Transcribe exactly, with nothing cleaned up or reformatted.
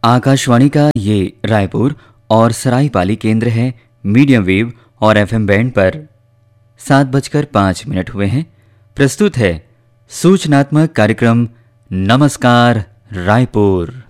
आकाशवाणी का ये रायपुर और सरायपाली केंद्र है। मीडियम वेव और एफएम बैंड पर सात बजकर पाँच मिनट हुए हैं। प्रस्तुत है सूचनात्मक कार्यक्रम नमस्कार रायपुर।